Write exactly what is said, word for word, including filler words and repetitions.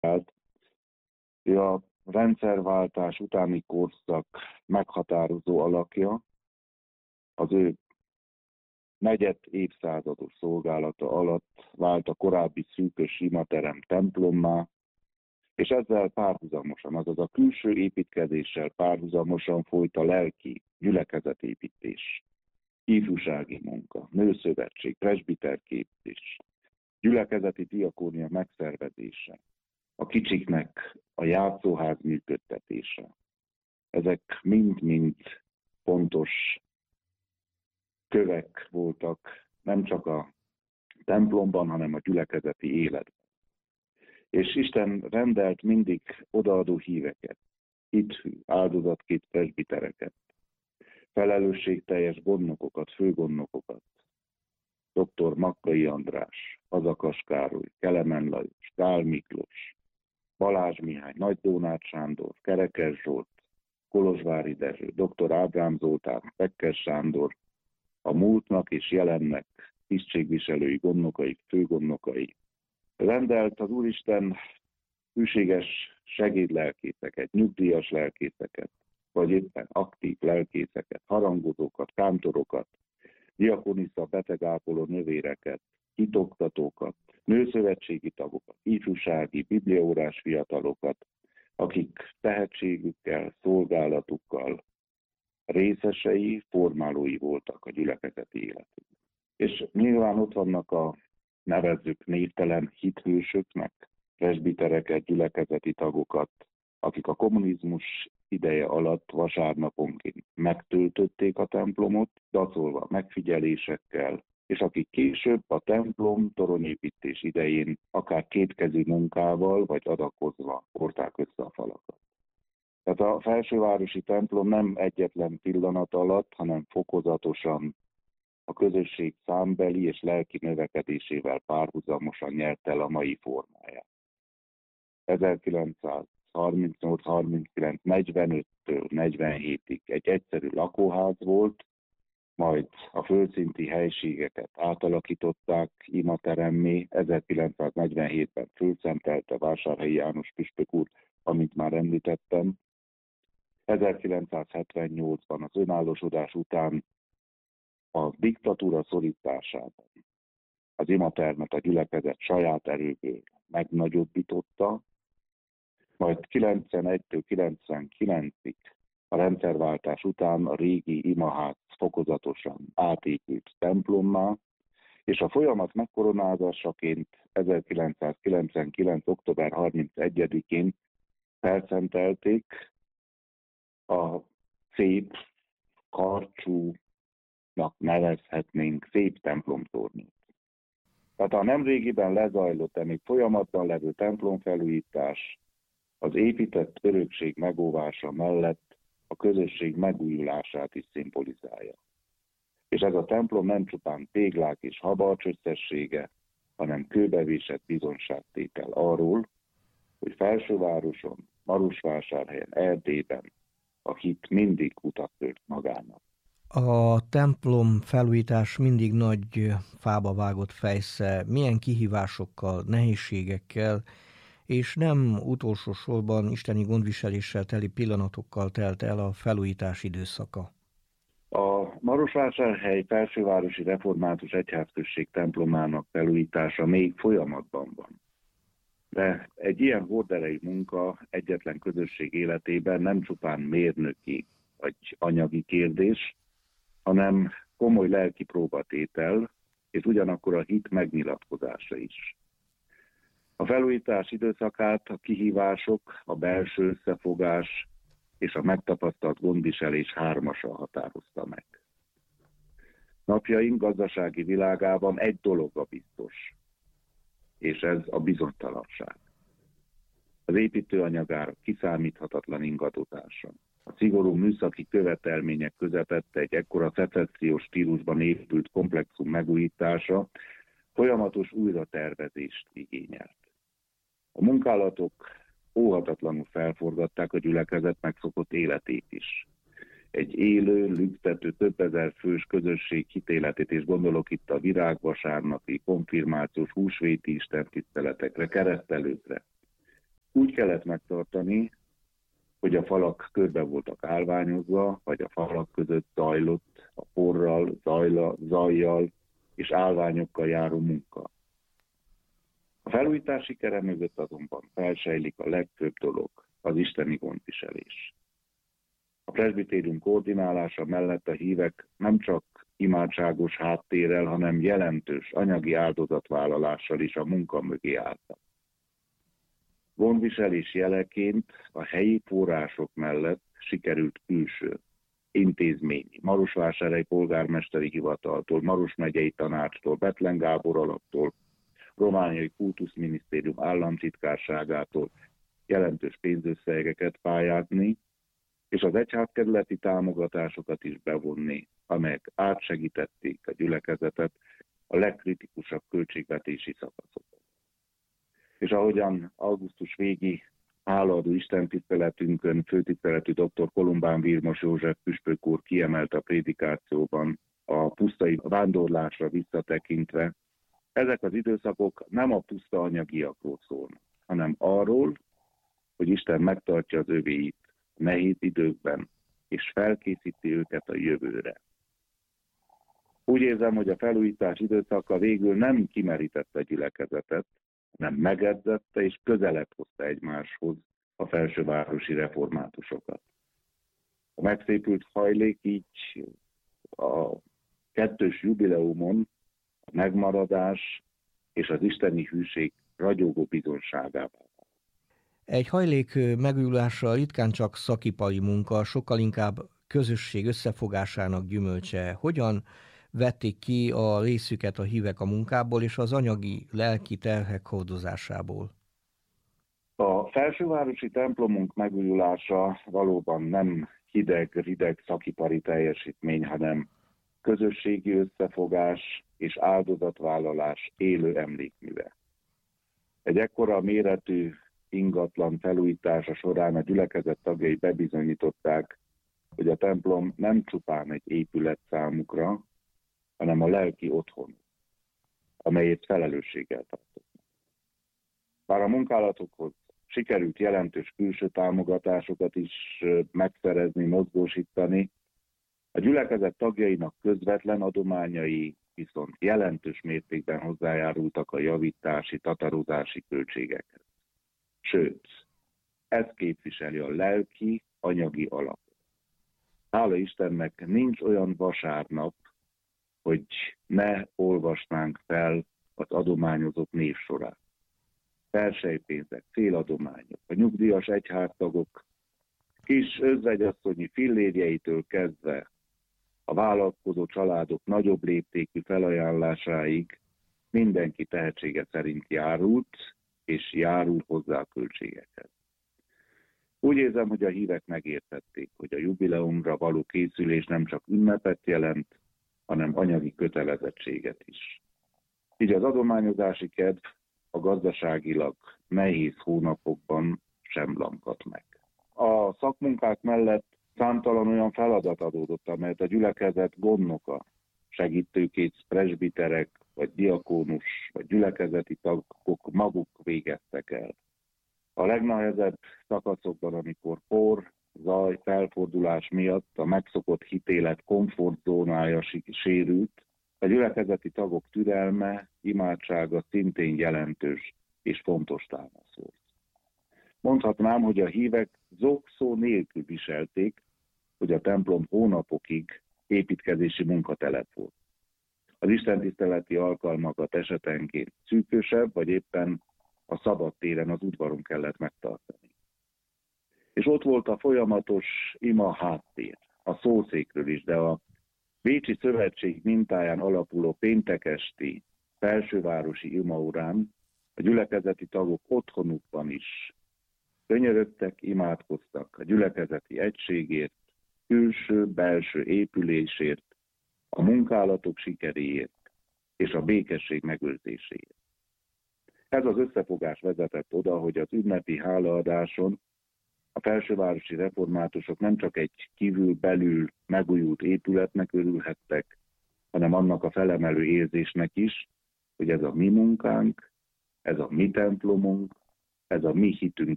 állt. Ő a rendszerváltás utáni korszak meghatározó alakja, az ő negyed évszázados szolgálata alatt vált a korábbi szűkös imaterem templommá, és ezzel párhuzamosan, azaz a külső építkezéssel párhuzamosan folyt a lelki gyülekezetépítés, ifjúsági munka, nőszövetség, presbiterképzés, gyülekezeti diakónia megszervezése, a kicsiknek a játszóház működtetése. Ezek mind-mind fontos kövek voltak nem csak a templomban, hanem a gyülekezeti életben. És Isten rendelt mindig odaadó híveket, hithű, áldozatkét presbitereket, felelősségteljes gondnokokat, főgondnokokat, dr. Makkai András, Fazakas Károly, Kelemen Lajos, Gál Miklós, Balázs Mihály, Nagy Dónáth Sándor, Kerekes Zsolt, Kolozsvári Dezső, dr. Ábrám Zoltán, Bekker Sándor, a múltnak és jelennek tisztségviselői, gondnokai, főgondnokai. Rendelt az Úristen hűséges segédlelkészeket, nyugdíjas lelkészeket, vagy éppen aktív lelkészeket, harangozókat, kántorokat, diakonisza betegápoló növéreket, hitoktatókat, nőszövetségi tagokat, ifjúsági, bibliaórás fiatalokat, akik tehetségükkel, szolgálatukkal részesei, formálói voltak a gyülekezeti életükben. És nyilván ott vannak a nevezzük névtelen hithősöknek, presbitereket, gyülekezeti tagokat, akik a kommunizmus ideje alatt vasárnaponként megtöltötték a templomot, dacolva megfigyelésekkel, és akik később a templom toronyépítés idején akár kétkezű munkával vagy adakozva hordták össze a falakat. Tehát a felsővárosi templom nem egyetlen pillanat alatt, hanem fokozatosan a közösség számbeli és lelki növekedésével párhuzamosan nyert el a mai formáját. ezerkilencszázharmincnyolc harminckilenc negyvenöttől negyvenhétig egy egyszerű lakóház volt, majd a földszinti helységeket átalakították imateremmé, ezerkilencszáznegyvenhétben fölszentelte Vásárhelyi János püspök úr, amit már említettem. ezerkilencszázhetvennyolcban az önállósodás után a diktatúra szorításában az imatermet a gyülekezet saját erőből megnagyobbította, majd kilencvenegytől kilencvenkilencig a rendszerváltás után a régi imaház fokozatosan átépült templommá, és a folyamat megkoronázásaként ezerkilencszázkilencvenkilenc. október harmincegyedikén felszentelték a szép, karcsúnak nevezhetnénk szép templomtornyot. Tehát a nemrégiben lezajlott, de még folyamatban levő templomfelújítás az épített örökség megóvása mellett a közösség megújulását is szimbolizálja. És ez a templom nem csupán téglák és habarcs összessége, hanem kőbevésett bizonságtétel arról, hogy Felsővároson, Marosvásárhelyen, Erdélyben a hit mindig utat tört magának. A templom felújítás mindig nagy fába vágott fejsze, milyen kihívásokkal, nehézségekkel, és nem utolsó sorban isteni gondviseléssel teli pillanatokkal telt el a felújítás időszaka. A Marosvásárhely Felsővárosi Református Egyházközség templomának felújítása még folyamatban van. De egy ilyen horderejű munka egyetlen közösség életében nem csupán mérnöki vagy anyagi kérdés, hanem komoly lelki próbatétel, és ugyanakkor a hit megnyilatkozása is. A felújítás időszakát a kihívások, a belső összefogás és a megtapasztalt gondviselés hármasa határozta meg. Napjaink gazdasági világában egy dolog a biztos, és ez a bizonytalanság. Az építőanyagárak kiszámíthatatlan ingadozása, a szigorú műszaki követelmények közepette egy ekkora szecessziós stílusban épült komplexum megújítása folyamatos újratervezést igényelt. A munkálatok óhatatlanul felforgatták a gyülekezet megszokott életét is. Egy élő, lüktető, több ezer fős közösség hitéletét, és gondolok itt a virágvasárnapi, konfirmációs, húsvéti istentiszteletekre, keresztelőkre, kellett megtartani, hogy a falak körbe voltak állványozva, vagy a falak között zajlott a porral, zajla, zajjal és állványokkal járó munka. A felújítás sikere mögött azonban felsejlik a legfőbb dolog, az isteni gondviselés. A presbitérium koordinálása mellett a hívek nem csak imádságos háttérrel, hanem jelentős anyagi áldozatvállalással is a munka mögé álltak. Gondviselés jeleként a helyi források mellett sikerült külső intézményi, Marosvásárhely polgármesteri hivataltól, Maros megyei tanácstól, Bethlen Gábor alaptól, romániai kultuszminisztérium államtitkárságától jelentős pénzösszegeket pályázni, és az egyházkerületi támogatásokat is bevonni, amelyek átsegítették a gyülekezetet a legkritikusabb költségvetési szakaszokon. És ahogyan augusztus végi hálaadó istentiszteletünkön főtiszteletű dr. Kolumbán Vilmos József püspök úr kiemelte a prédikációban a pusztai vándorlásra visszatekintve, ezek az időszakok nem a puszta anyagiakról szólnak, hanem arról, hogy Isten megtartja az övéit nehéz időkben, és felkészíti őket a jövőre. Úgy érzem, hogy a felújítás időszaka végül nem kimerítette a gyülekezetet, hanem megedzette és közelebb hozta egymáshoz a felsővárosi reformátusokat. A megszépült hajlék így a kettős jubileumon a megmaradás és az isteni hűség ragyogó bizonságával. Egy hajlék megújulása ritkán csak szakipari munka, sokkal inkább közösség összefogásának gyümölcse. Hogyan vették ki a részüket a hívek a munkából és az anyagi, lelki terhek hordozásából? A felsővárosi templomunk megújulása valóban nem hideg-rideg szakipari teljesítmény, hanem közösségi összefogás és áldozatvállalás élő emlékműve. Egy ekkora méretű ingatlan felújítása során a gyülekezet tagjai bebizonyították, hogy a templom nem csupán egy épület számukra, hanem a lelki otthon, amelyet felelősséggel tartottak. Bár a munkálatokhoz sikerült jelentős külső támogatásokat is megszerezni, mozgósítani, a gyülekezet tagjainak közvetlen adományai viszont jelentős mértékben hozzájárultak a javítási, tatarozási költségekhez. Sőt, ez képviseli a lelki, anyagi alapot. Hála Istennek nincs olyan vasárnap, hogy ne olvasnánk fel az adományozók névsorát. Persejpénzek, féladományok, a nyugdíjas egyháztagok, kis özvegyasszonyi fillérjeitől kezdve a vállalkozó családok nagyobb léptékű felajánlásáig mindenki tehetsége szerint járult, és járul hozzá a költségekhez. Úgy érzem, hogy a hívek megértették, hogy a jubileumra való készülés nem csak ünnepet jelent, hanem anyagi kötelezettséget is. Így az adományozási kedv a gazdaságilag nehéz hónapokban sem lankadt meg. A szakmunkák mellett számtalan olyan feladat adódott, amelyet a gyülekezet gondnoka, segítőkész presbiterek, vagy diakónus, vagy gyülekezeti tagok maguk végeztek el. A legnehezebb szakaszokban, amikor por, zaj, felfordulás miatt a megszokott hitélet komfortzónája sérült, a gyülekezeti tagok türelme, imádsága szintén jelentős és fontos támasz volt. Mondhatnám, hogy a hívek zokszó nélkül viselték, hogy a templom hónapokig építkezési munkatelep volt. Az istentiszteleti alkalmakat esetenként szűkösebb, vagy éppen a szabad téren az udvaron kellett megtartani. És ott volt a folyamatos ima háttér, a szószékről is, de a Bécsi Szövetség mintáján alapuló péntekesti felsővárosi imaórán a gyülekezeti tagok otthonukban is könyörögtek, imádkoztak a gyülekezeti egységért, külső-belső épülésért, a munkálatok sikeréért és a békesség megőrzéséért. Ez az összefogás vezetett oda, hogy az ünnepi hálaadáson a felsővárosi reformátusok nem csak egy kívül-belül megújult épületnek örülhettek, hanem annak a felemelő érzésnek is, hogy ez a mi munkánk, ez a mi templomunk, ez a mi hitünk